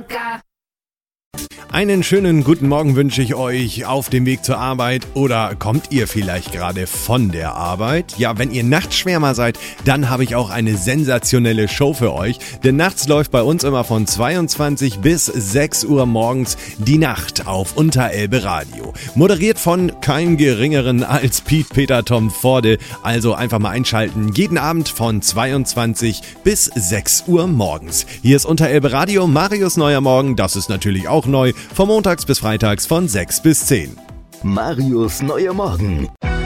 Einen schönen guten Morgen wünsche ich euch auf dem Weg zur Arbeit oder kommt ihr vielleicht gerade von der Arbeit? Ja, wenn ihr Nachtschwärmer seid, dann habe ich auch eine sensationelle Show für euch, denn nachts läuft bei uns immer von 22 bis 6 Uhr morgens die Nacht auf Unterelbe Radio. Moderiert von keinem geringeren als Piet Peter Tom Vorde, also einfach mal einschalten, jeden Abend von 22 bis 6 Uhr morgens. Hier ist Unterelbe Radio, Marius Neuer Morgen, das ist natürlich auch neu. Von montags bis freitags von 6 bis 10. Marius Neuer Morgen.